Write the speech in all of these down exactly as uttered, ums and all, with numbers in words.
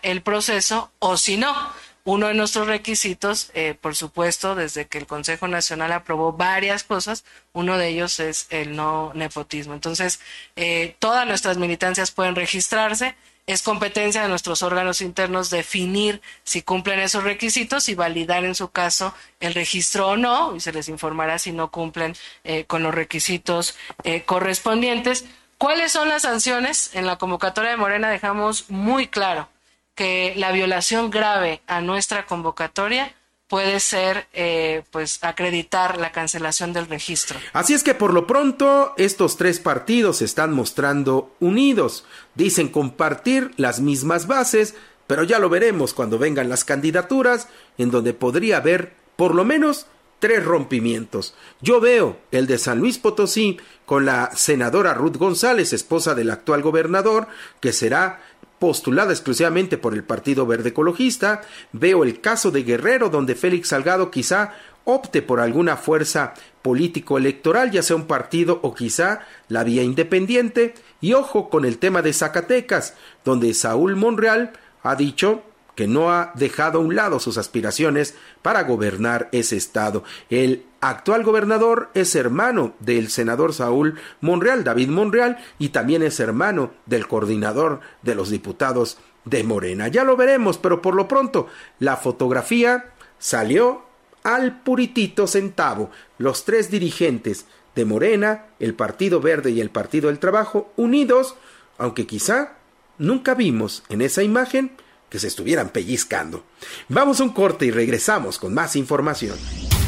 el proceso, o si no. Uno de nuestros requisitos, eh, por supuesto, desde que el Consejo Nacional aprobó varias cosas, uno de ellos es el no nepotismo. Entonces, eh, todas nuestras militancias pueden registrarse. Es competencia de nuestros órganos internos definir si cumplen esos requisitos y validar en su caso el registro o no, y se les informará si no cumplen eh, con los requisitos eh, correspondientes. ¿Cuáles son las sanciones? En la convocatoria de Morena dejamos muy claro que la violación grave a nuestra convocatoria puede ser, eh, pues, acreditar la cancelación del registro. Así es que por lo pronto estos tres partidos se están mostrando unidos. Dicen compartir las mismas bases, pero ya lo veremos cuando vengan las candidaturas, en donde podría haber por lo menos tres rompimientos. Yo veo el de San Luis Potosí con la senadora Ruth González, esposa del actual gobernador, que será postulada exclusivamente por el Partido Verde Ecologista. Veo el caso de Guerrero, donde Félix Salgado quizá opte por alguna fuerza político-electoral, ya sea un partido o quizá la vía independiente. Y ojo con el tema de Zacatecas, donde Saúl Monreal ha dicho que no ha dejado a un lado sus aspiraciones para gobernar ese estado. El actual gobernador es hermano del senador Saúl Monreal, David Monreal, y también es hermano del coordinador de los diputados de Morena. Ya lo veremos, pero por lo pronto la fotografía salió al puritito centavo. Los tres dirigentes de Morena, el Partido Verde y el Partido del Trabajo, unidos, aunque quizá nunca vimos en esa imagen que se estuvieran pellizcando. Vamos a un corte y regresamos con más información.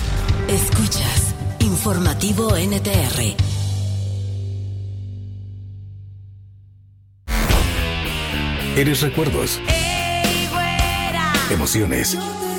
Escuchas Informativo N T R. Eres recuerdos, emociones,